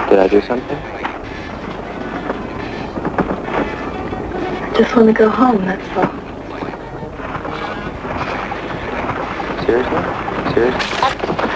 Did I do something? I just want to go home, that's all. Seriously? Seriously?